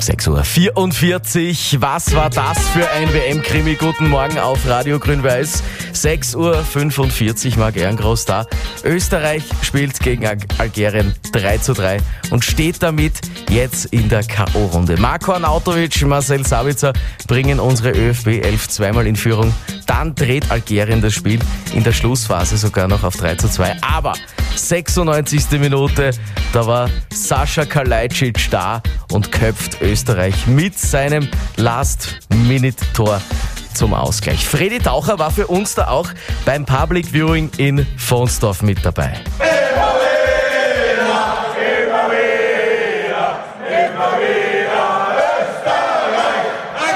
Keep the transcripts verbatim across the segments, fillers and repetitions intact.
sechs Uhr vierundvierzig. Was war das für ein W M-Krimi? Guten Morgen auf Radio Grün-Weiß. sechs Uhr fünfundvierzig, Marc Ehrengroß da. Österreich spielt gegen Algerien drei zu drei und steht damit jetzt in der K O-Runde. Marko Arnautovic, Marcel Sabitzer bringen unsere ÖFB elf zweimal in Führung. Dann dreht Algerien das Spiel in der Schlussphase sogar noch auf drei zu zwei. Aber sechsundneunzigste Minute, da war Sascha Kalajdzic da und köpft Österreich mit seinem Last-Minute-Tor zum Ausgleich. Freddy Taucher war für uns da auch beim Public Viewing in Vonsdorf mit dabei. Immer wieder, immer wieder, immer wieder Österreich.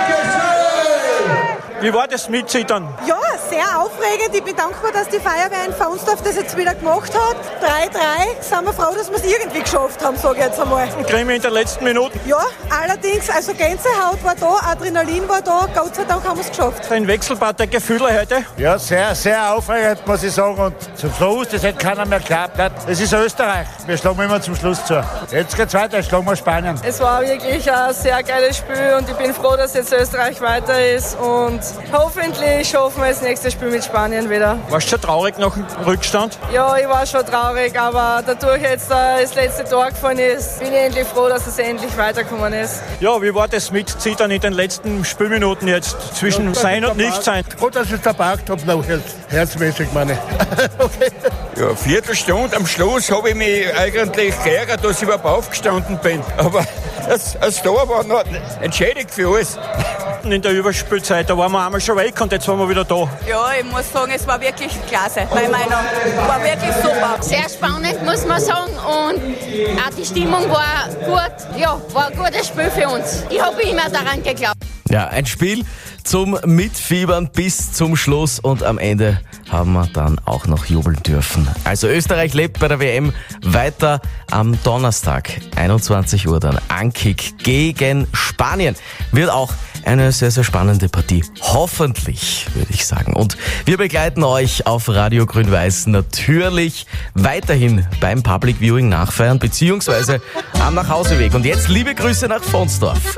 Dankeschön! Wie war das Mitzittern? Ja, sehr aufregend. Ich bin dankbar, dass die Feuerwehr in Vonsdorf das jetzt wieder gemacht hat. drei drei. Sind wir froh, dass wir es irgendwie geschafft haben, sage ich jetzt einmal. Krimi in den letzten Minuten. Ja, allerdings, also Gänsehaut war da, Adrenalin war da. Gott sei Dank haben wir es geschafft. Ein Wechselbad der Gefühle heute? Ja, sehr, sehr aufregend, muss ich sagen. Und zum Schluss, das hätte keiner mehr geglaubt. Es ist Österreich. Wir schlagen immer zum Schluss zu. Jetzt geht's weiter, jetzt schlagen wir Spanien. Es war wirklich ein sehr geiles Spiel und ich bin froh, dass jetzt Österreich weiter ist. Und hoffentlich schaffen wir das nächste Spiel mit Spanien wieder. Warst du schon traurig nach dem Rückstand? Ja, ich war schon traurig, aber dadurch jetzt das letzte Tor gefallen ist, bin ich endlich froh, dass es endlich weitergekommen ist. Ja, wie war das Mitzittern in den letzten Spielminuten jetzt zwischen ja, Sein und Nichtsein? Gut, dass ich verpackt habe, noch herzmäßig, meine. Okay. Ja, Viertelstunde am Schluss habe ich mich eigentlich geärgert, dass ich überhaupt aufgestanden bin. Aber das, das Tor war noch entschädigt für alles. In der Überspielzeit, da waren wir einmal schon weg und jetzt waren wir wieder da. Ja, ich muss sagen, es war wirklich klasse, meine Meinung. War wirklich super. Sehr spannend, muss man sagen, und auch die Stimmung war gut. Ja, war ein gutes Spiel für uns. Ich habe immer daran geglaubt. Ja, ein Spiel zum Mitfiebern bis zum Schluss und am Ende haben wir dann auch noch jubeln dürfen. Also Österreich lebt bei der W M weiter am Donnerstag, einundzwanzig Uhr dann Ankick gegen Spanien. Wird auch eine sehr, sehr spannende Partie. Hoffentlich, würde ich sagen. Und wir begleiten euch auf Radio Grün-Weiß natürlich weiterhin beim Public Viewing nachfeiern, beziehungsweise am Nachhauseweg. Und jetzt liebe Grüße nach Vonsdorf.